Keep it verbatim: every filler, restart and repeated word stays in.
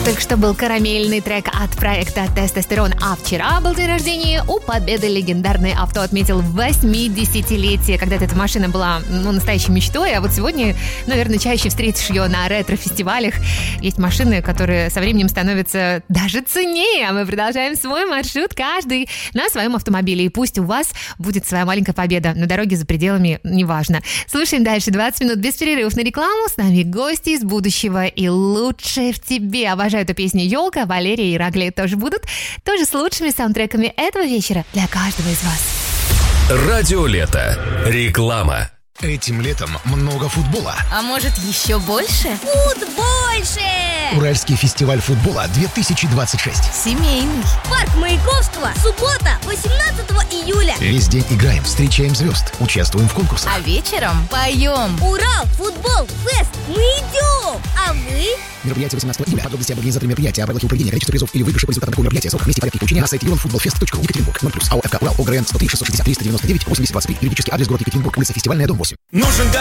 только что был карамельный трек от проекта «Тестостерон». А вчера был день рождения у Победы. Легендарное авто отметил восьмидесятилетие. Когда-то эта машина была, ну, настоящей мечтой, а вот сегодня, наверное, чаще встретишь ее на ретро-фестивалях. Есть машины, которые со временем становятся даже ценнее. А мы продолжаем свой маршрут, каждый на своем автомобиле. И пусть у вас будет своя маленькая победа на дороге, за пределами, неважно. Слушаем дальше двадцать минут без перерывов на рекламу. С нами гости из будущего и лучшее в тебе. Обожаю эту песню «Елка». Валерия и Ираглия тоже будут. Тоже с лучшими саундтреками этого вечера для каждого из вас. Радио Лето. Реклама. Этим летом много футбола. А может, еще больше? Футбольше! Уральский фестиваль футбола две тысячи двадцать шесть. Семейный. Парк Маяковского. Суббота, восемнадцатого июля. Весь день играем, встречаем звезд, участвуем в конкурсах. А вечером поем. Урал, футбол, фест. Мы идем! А вы? Мероприятие восемнадцатого июля. Подробности об организаторе мероприятия, о правилах его проведения, количество призов или выигрыше по результатам такого мероприятия, сроках, месте, порядке получения на сайте юронфутболфест точка ру. Екатеринбург. ноль плюс. АО ФК Урал. ОГРН сто три шестьсот шестьдесят триста девяносто девять восемьдесят двадцать три. Юридический адрес: город Екатеринбург, улица Фестивальная, дом восемь. Нужен